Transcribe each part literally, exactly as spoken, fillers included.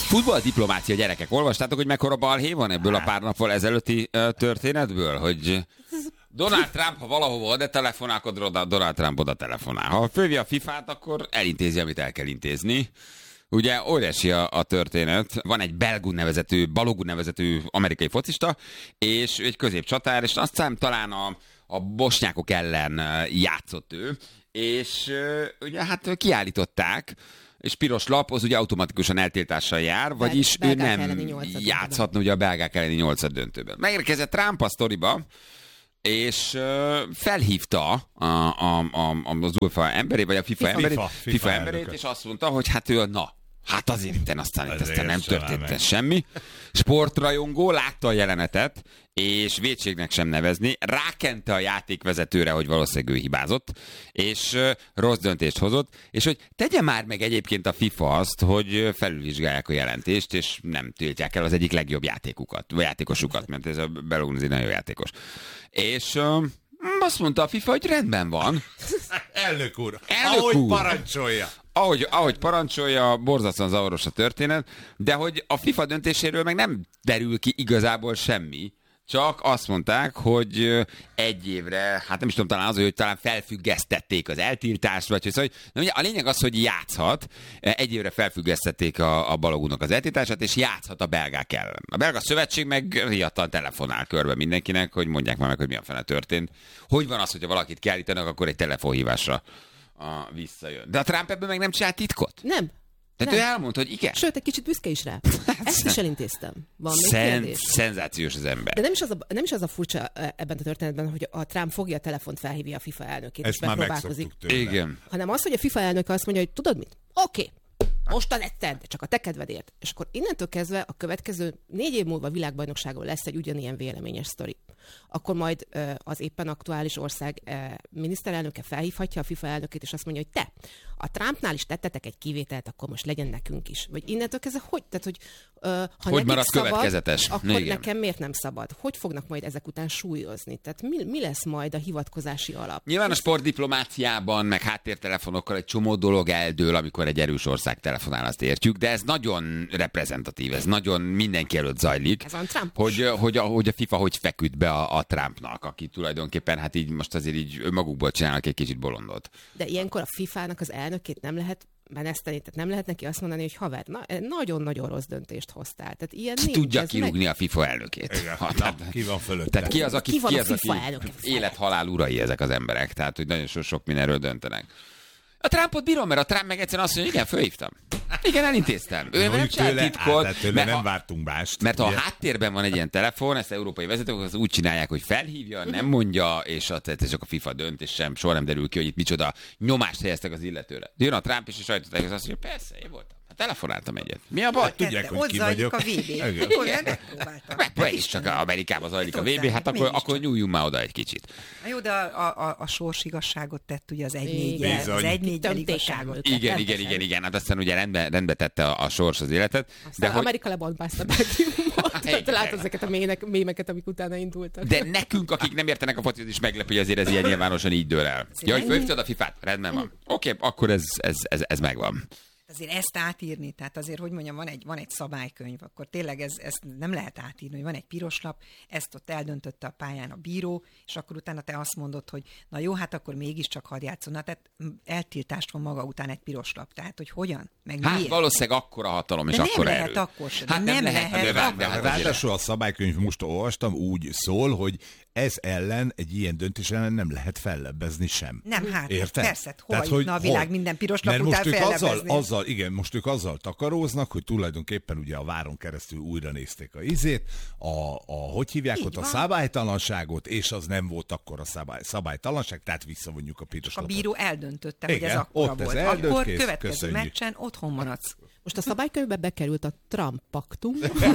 Futballdiplomácia, gyerekek. Olvastátok, hogy mekkora balhé van ebből a pár nappal ezelőtti uh, történetből? Hogy Donald Trump, ha valahova oda telefonál, akkor Donald Trump oda telefonál. Ha fölvi a fifát, akkor elintézi, amit el kell intézni. Ugye óriási a, a történet. Van egy Belgun nevezetű, Balogun nevezetű amerikai focista, és egy középcsatár, és aztán talán a, a bosnyákok ellen játszott ő, és ugye hát kiállították, és piros lap, az ugye automatikusan eltiltással jár, vagyis ő nem játszhatna ugye a belgák elleni nyolcad döntőben. Megérkezett Trump a sztoriba, és uh, felhívta a, a, a, az UEFA emberét, vagy a FIFA, FIFA emberét, FIFA, FIFA, FIFA emberét, és azt mondta, hogy hát ő na, hát azért itten aztán, itt aztán nem történt semmi. Sportrajongó látta a jelenetet, és vétségnek sem nevezni, rákente a játékvezetőre, hogy valószínűleg ő hibázott, és uh, rossz döntést hozott, és hogy tegye már meg egyébként a FIFA azt, hogy felülvizsgálják a jelentést, és nem tiltják el az egyik legjobb játékukat, vagy játékosukat, mert ez a Belunzi nagyon játékos. És uh, azt mondta a FIFA, hogy rendben van. Elnök úr, Elnök ahogy úr. parancsolja. Ahogy, ahogy parancsolja, borzasztóan zavaros a történet, de hogy a FIFA döntéséről meg nem derül ki igazából semmi, csak azt mondták, hogy egy évre, hát nem is tudom, talán az, hogy talán felfüggesztették az eltiltást, vagy hogy szóval, na ugye a lényeg az, hogy játszhat, egy évre felfüggesztették a, a Balogunnak az eltiltását, és játszhat a belgák ellen. A belga szövetség meg riadtan telefonál körbe mindenkinek, hogy mondják már meg, hogy mi a fene történt. Hogy van az, hogyha valakit kiállítanak, akkor egy telefonhívásra a, visszajön. De a Trump ebből meg nem csinált titkot? Nem. Tehát nem. ő elmondta, hogy igen. Sőt, egy kicsit büszke is rá. Ezt is elintéztem. Van még Szen- kérdés? Szenzációs az ember. De nem is, az a, nem is az a furcsa ebben a történetben, hogy a Trump fogja a telefont, felhívja a FIFA elnökét, ezt és bepróbálkozik. megszoktuk tőle. Igen. Hanem az, hogy a FIFA elnök azt mondja, hogy tudod mit? Oké. Okay. Mostan egyszer, de csak a te kedvedért. És akkor innentől kezdve a következő négy év múlva világbajnokságon lesz egy ugyanilyen véleményes sztori. Akkor majd uh, az éppen aktuális ország uh, miniszterelnöke felhívhatja a FIFA elnökét, és azt mondja, hogy te, a Trumpnál is tettetek egy kivételt, akkor most legyen nekünk is. Vagy innentől kezdve, hogy? Tehát, hogy uh, ha hogy marad szabad, következetes? akkor Igen. nekem miért nem szabad? Hogy fognak majd ezek után súlyozni? Tehát mi, mi lesz majd a hivatkozási alap? Nyilván a sportdiplomáciában, meg háttértelefonokkal egy csomó dolog eldől, amikor egy erős ország telefonál, azt értjük, de ez nagyon reprezentatív, ez nagyon mindenki előtt zajlik, Ez a Trump. hogy, hogy, a, hogy a FIFA hogy feküdt be a, a Trumpnak, aki tulajdonképpen hát így most azért így magukból csinálnak egy kicsit bolondot. De ilyenkor a fifának az elnökét nem lehet meneszteni, tehát nem lehet neki azt mondani, hogy haver, na, nagyon-nagyon rossz döntést hoztál. Tehát ilyen Ki nincs, tudja ez kirúgni meg... a FIFA elnökét? Igen. Ha, Na, tehát, ki van fölötte? tehát ki az, aki, Ki van ki a az, FIFA aki elnöke? élet-halál urai ezek az emberek, tehát hogy nagyon so- sok mindenről döntenek. A Trumpot bírom, mert a Trump meg egyszerűen azt mondja, igen, fölhívtam. Igen, elintéztem. Ő nem csinált titkot. Hát, tőle mert nem ha, vártunk mást. mert ha a ugye? háttérben van egy ilyen telefon, ezt európai vezetők az úgy csinálják, hogy felhívja, nem mondja, és a, ez csak a FIFA dönt, és sem, soha nem derül ki, hogy itt micsoda nyomást helyeztek az illetőre. Jön a Trump, és a sajtótájék az azt mondja, persze, én voltam. Hát telefonáltam egyet. Mi a baj? Tudják, hogy ott ki zajlik vagyok. a vé bé. Igen. Akkor megpróbáltam. Meg is csak Amerikában zajlik a vé bé, hát akkor, akkor nyúljunk már oda egy kicsit. Na jó, de a, a, a sors igazságot tett ugye az egy négy Igen. az egy négy Tömték igazságot. el. Igen, igen, igen, igen. Hát aztán ugye rendbe, rendbe tette a, a sors az életet. Aztán De hogy, Amerika lebombázta Belgiumot. Igen. Te látod ezeket a mének, mémeket, amik utána indultak. de nekünk, akik nem értenek a focit, is meglepő, hogy azért ez ilyen nyilvánosan így dől el. Ja, hogy fölhívtad a fifát? Rendben van. Oké, okay, akkor ez, ez, ez, ez megvan. Azért ezt átírni, tehát azért, hogy mondjam, van egy, van egy szabálykönyv, akkor tényleg ez, ezt nem lehet átírni, hogy van egy piros lap, ezt ott eldöntötte a pályán a bíró, és akkor utána te azt mondod, hogy na jó, hát akkor mégiscsak hadd játszon. Na, tehát eltiltást van maga után egy piros lap, tehát hogy hogyan, meg Hát miért. valószínűleg akkora hatalom és De akkora nem erő. lehet akkor sem, de Hát nem nem lehet lehet, de, akkor. de, hát azért- Ráadásul a szabálykönyv, most olvastam, úgy szól, hogy ez ellen, egy ilyen döntés ellen nem lehet fellebbezni sem. Nem, hát Érted? persze, hova Tehát, hogy jutna a világ hol? minden piros lap Mert után most ők azzal, fellebbezni? azzal, igen, most ők azzal takaróznak, hogy tulajdonképpen ugye a váron keresztül újra nézték a izét, a, a hogy hívják Így ott a van. szabálytalanságot, és az nem volt akkor a szabály, szabálytalanság, tehát visszavonjuk a piros A lapot. bíró eldöntötte, hogy Igen, ez akkora ott ez volt. eldőlt, Akkor kész, következő köszönjük. meccsen otthon maradsz. Most a szabálykönyvbe bekerült a Trump paktum.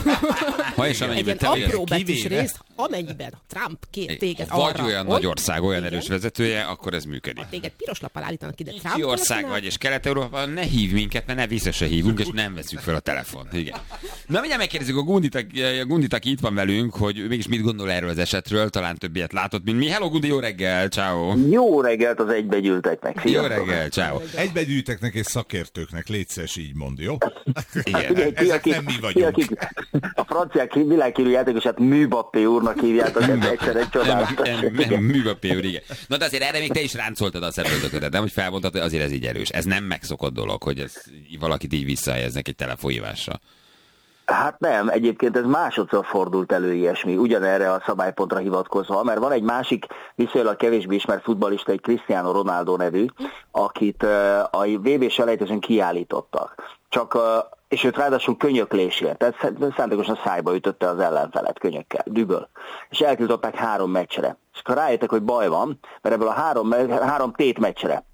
Ha és Egy amennyiben ilyen te apró betűs kivéve. rész, amennyiben a Trump kér téged vagy arra, olyan hogy- nagy ország, olyan Igen. erős vezetője, akkor ez működik. Ha téged piros lappal állítanak ide, Trump Kicsi ország telefonál, vagy, és Kelet-Európában ne hív minket, mert ne vissza se hívunk, és nem veszük fel a telefon. Igen. Na, mindjárt megkérdezzük a Gundit, aki- a Gundit, aki itt van velünk, hogy ő mégis mit gondol erről az esetről, talán többiet látott, mint mi. Hello, Gundi, jó reggel, ciao. Jó reggelt az egybegyűlteknek. Jó Sziasztok. reggel, ciao. Egybegyűjteknek és szakértőknek légy szíves, így mond, jó? jó? Igen. Ezek ki, nem mi vagyunk. Ki, a franciák világhírű játékosát Mbappé úrnak hívjátok, ez egyszer egy csodálatos. Mbappé úr, igen. Na de azért erre még te is ráncoltad a szemöldöködet, nem? Hogy felmondtad, hogy azért ez így erős. Ez nem megszokott dolog, hogy ez, valakit így visszahelyeznek egy telefonhívásra. Hát nem, egyébként ez másodszor fordult elő ilyesmi, ugyanerre a szabálypontra hivatkozva, mert van egy másik viszonylag kevésbé ismert futballista, egy Cristiano Ronaldo nevű, akit a vé bé selejtezőn kiállítottak. Csak, és őt ráadásul könyöklésért, tehát szándékosan szájba ütötte az ellenfelet könyökkel, düböl. És eltiltották három meccsre. És akkor rájöttek, hogy baj van, mert ebből a három, három tét meccsre